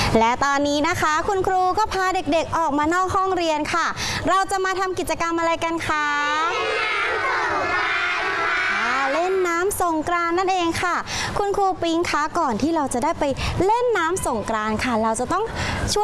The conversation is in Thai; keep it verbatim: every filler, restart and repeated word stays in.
และตอนนี้นะคะคุณครูก็พาเด็กๆออกมานอกห้องเรียนค่ะเราจะมาทำกิจกรรมอะไรกันคะเล่นน้ำสงกรานต์นั่นเองค่ะคุณครูปิงคะก่อนที่เราจะได้ไปเล่นน้ำสงกรานต์ค่ะเราจะต้องช่วย